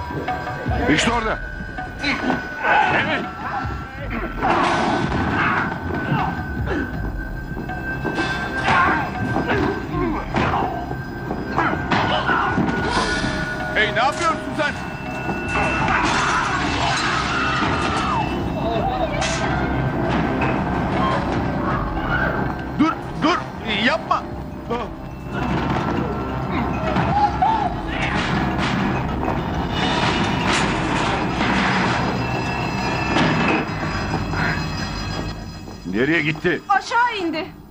İşte orada. Evet. Hey, ne yapıyorsun sen? Dur, dur, yapma. Nereye gitti? Aşağı indi.